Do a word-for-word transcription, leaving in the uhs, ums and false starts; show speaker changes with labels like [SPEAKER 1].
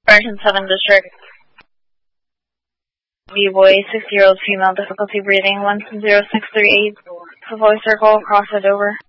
[SPEAKER 1] Barrington seven District. B-boy, six-year-old female, difficulty breathing, one zero six three eight, Savoy Circle, cross it over.